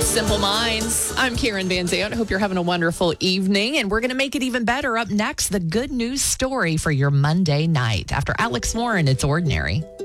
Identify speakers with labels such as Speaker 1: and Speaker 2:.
Speaker 1: Simple Minds. I'm Karen Van Zandt. I hope you're having a wonderful evening, and we're going to make it even better. Up next, the good news story for your Monday night. After Alex Warren, It's Ordinary.